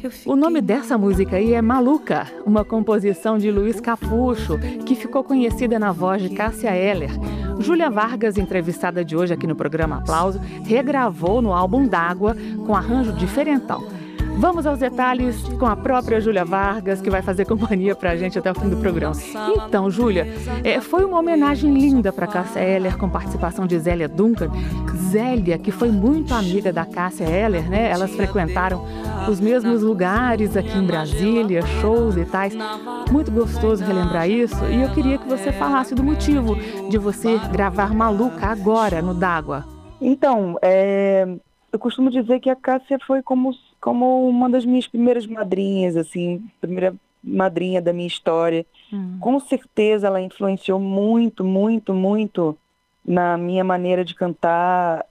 O nome dessa música aí é Maluca, uma composição de Luiz Capucho, que ficou conhecida na voz de Cássia Eller. Júlia Vargas, entrevistada de hoje aqui no programa Aplauso, regravou no álbum D'Água com arranjo diferentão. Vamos aos detalhes com a própria Júlia Vargas, que vai fazer companhia pra gente até o fim do programa. Então, Júlia, foi uma homenagem linda para Cássia Eller, com participação de Zélia Duncan. Zélia, que foi muito amiga da Cássia Eller, né? Elas frequentaram os mesmos lugares aqui em Brasília, shows e tais. Muito gostoso relembrar isso. E eu queria que você falasse do motivo de você gravar Maluca agora no D'Água. Então, eu costumo dizer que a Cássia foi como uma das minhas primeiras madrinhas, assim, primeira madrinha da minha história. Com certeza ela influenciou muito, muito, muito na minha maneira de cantar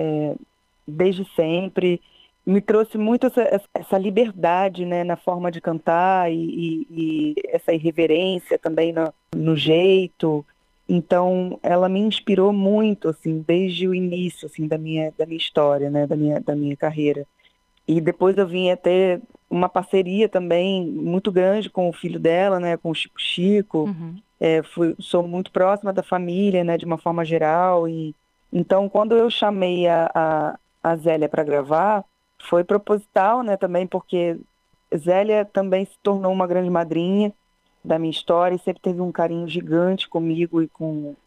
desde sempre. Me trouxe muito essa liberdade, né, na forma de cantar e essa irreverência também no jeito. Então, ela me inspirou muito, assim, desde o início, assim, da minha história, né, da minha carreira. E depois eu vim a ter uma parceria também muito grande com o filho dela, né, com o Chico Chico. Sou muito próxima da família, né, de uma forma geral. E então, quando eu chamei a Zélia para gravar, foi proposital, né, também porque Zélia também se tornou uma grande madrinha da minha história e sempre teve um carinho gigante comigo e com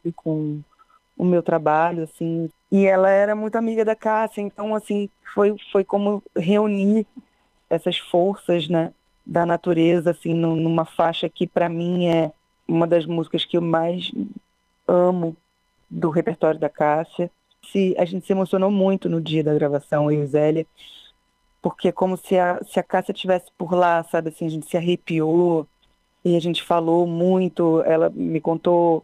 o meu trabalho, assim. E ela era muito amiga da Cássia, então, assim, foi como reunir essas forças, né, da natureza, assim, numa faixa que, para mim, é uma das músicas que eu mais amo do repertório da Cássia. A gente se emocionou muito no dia da gravação, eu e Zélia, porque é como se a Cássia estivesse por lá, sabe, assim, a gente se arrepiou e a gente falou muito, ela me contou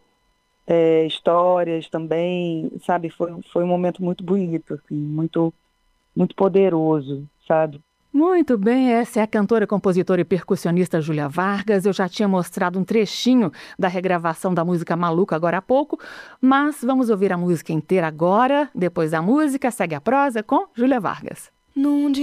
histórias também, sabe? Foi um momento muito bonito, assim, muito, muito poderoso, sabe? Muito bem, essa é a cantora, compositora e percussionista Júlia Vargas. Eu já tinha mostrado um trechinho da regravação da música Maluca agora há pouco, mas vamos ouvir a música inteira agora. Depois da música, segue a prosa com Júlia Vargas.